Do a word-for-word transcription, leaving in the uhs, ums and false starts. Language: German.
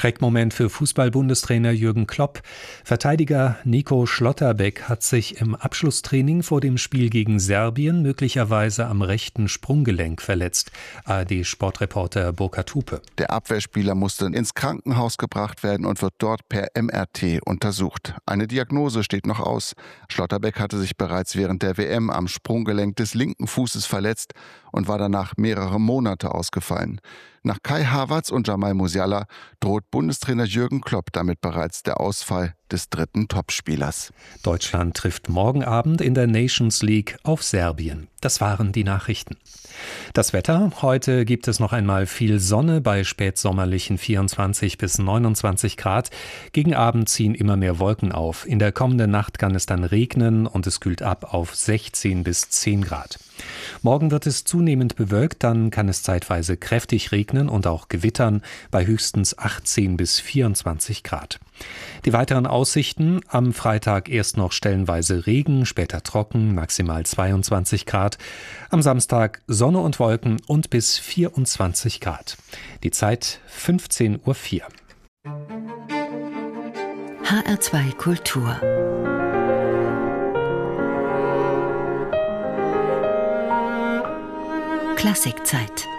Schreckmoment für Fußball-Bundestrainer Jürgen Klopp. Verteidiger Nico Schlotterbeck hat sich im Abschlusstraining vor dem Spiel gegen Serbien möglicherweise am rechten Sprunggelenk verletzt. A R D-Sportreporter Burkhard Hupe. Der Abwehrspieler musste ins Krankenhaus gebracht werden und wird dort per M R T untersucht. Eine Diagnose steht noch aus. Schlotterbeck hatte sich bereits während der W M am Sprunggelenk des linken Fußes verletzt und war danach mehrere Monate ausgefallen. Nach Kai Havertz und Jamal Musiala droht Bundestrainer Jürgen Klopp damit bereits der Ausfall des dritten Topspielers. Deutschland trifft morgen Abend in der Nations League auf Serbien. Das waren die Nachrichten. Das Wetter: Heute gibt es noch einmal viel Sonne bei spätsommerlichen vierundzwanzig bis neunundzwanzig Grad. Gegen Abend ziehen immer mehr Wolken auf. In der kommenden Nacht kann es dann regnen und es kühlt ab auf sechzehn bis zehn Grad. Morgen wird es zunehmend bewölkt, dann kann es zeitweise kräftig regnen und auch gewittern bei höchstens achtzehn bis vierundzwanzig Grad. Die weiteren Aussichten: Am Freitag erst noch stellenweise Regen, später trocken, maximal zweiundzwanzig Grad. Am Samstag Sonne und Wolken und bis vierundzwanzig Grad. Die Zeit fünfzehn Uhr vier. H R zwei Kultur. Klassikzeit.